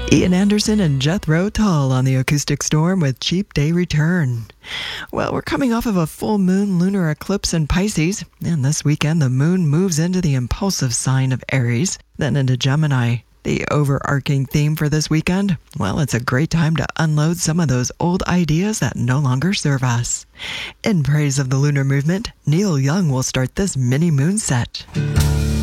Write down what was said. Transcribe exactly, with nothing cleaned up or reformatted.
Ian Anderson and Jethro Tull on the Acoustic Storm with Cheap Day Return. Well, we're coming off of a full moon lunar eclipse in Pisces, and this weekend the moon moves into the impulsive sign of Aries, then into Gemini. The overarching theme for this weekend? Well, it's a great time to unload some of those old ideas that no longer serve us. In praise of the lunar movement, Neil Young will start this mini moon set.